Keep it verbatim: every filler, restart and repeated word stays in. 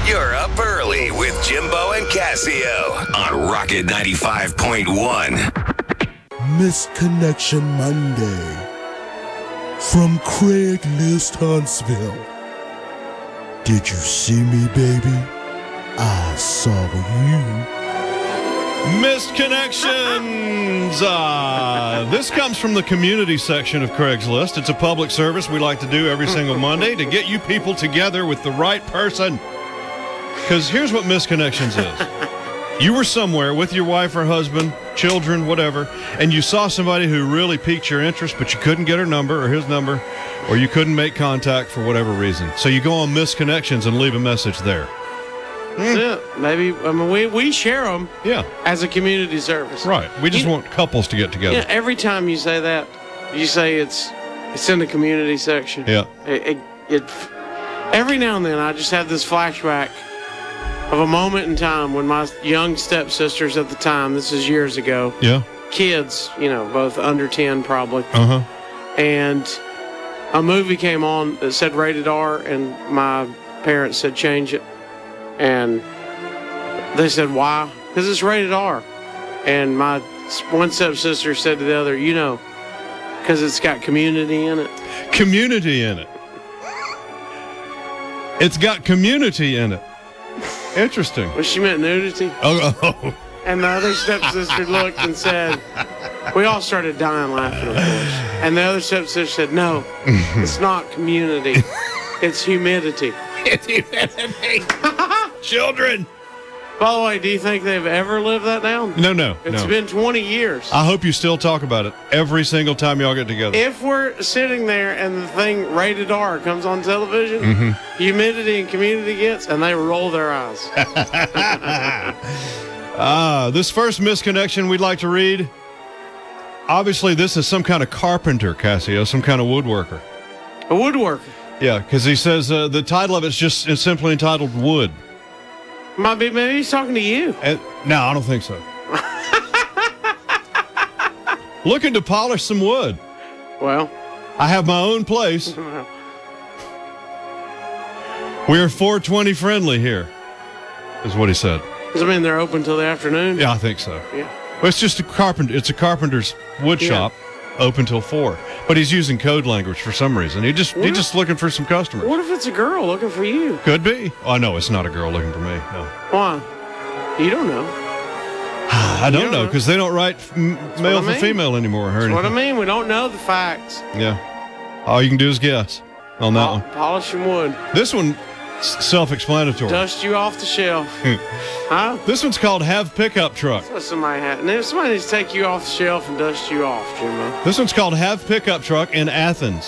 You're up early with Jimbo and Casio on Rocket ninety-five point one. Misconnection Monday from Craigslist Huntsville. Did you see me, baby? I saw you. Missed connections. Uh, this comes from the community section of Craigslist. It's a public service we like to do every single Monday to get you people together with the right person. Because here's what missed connections is. You were somewhere with your wife or husband, children, whatever, and you saw somebody who really piqued your interest, but you couldn't get her number or his number, or you couldn't make contact for whatever reason. So you go on missed connections and leave a message there. That's it. Maybe, I mean, we, we share them Yeah. as a community service. Right. We just You- want couples to get together. Yeah, every time you say that, you say it's it's in the community section. Yeah. It, it, it every now and then I just have this flashback of a moment in time when my young stepsisters at the time, this is years ago, Yeah. kids, you know, both under ten probably, Uh-huh. and a movie came on that said rated R, and my parents said change it, and they said why? Because it's rated R, and my one stepsister said to the other, you know, because it's got community in it. Community in it. It's got community in it. Interesting. Well, she meant nudity. Oh, oh. And the other stepsister looked and said, we all started dying laughing, of course. And the other stepsister said, no, it's not community. It's humidity. It's humidity. Children. By the way, do you think they've ever lived that down? No, no, It's no. been twenty years. I hope you still talk about it every single time y'all get together. If we're sitting there and the thing rated R comes on television, Mm-hmm. humidity and community gets, and they roll their eyes. Ah, this first misconnection we'd like to read. Obviously, this is some kind of carpenter, Casio, some kind of woodworker. A woodworker. Yeah, because he says uh, the title of it's just it's simply entitled Wood. Might be, maybe he's talking to you. And, no, I don't think so. Looking to polish some wood. Well, I have my own place. We're four twenty friendly here, is what he said. does it mean they're open till the afternoon? Yeah, I think so. Yeah. Well, it's just a carpenter. It's a carpenter's wood Yeah. shop, open till four. But he's using code language for some reason. He just What he's if- just looking for some customers. What if it's a girl looking for you? Could be. Oh, no, it's not a girl looking for me. No. Why? You don't know. I don't don't know know. because they don't write f- m- male what I for mean. female anymore. Or That's what I anything. mean. We don't know the facts. Yeah. All you can do is guess on that Pol- one. Polish some wood. This one, s- self-explanatory. Dust you off the shelf. Huh? This one's called Have Pickup Truck. That's what somebody had. And if somebody needs to take you off the shelf and dust you off, Jimbo. This one's called Have Pickup Truck in Athens.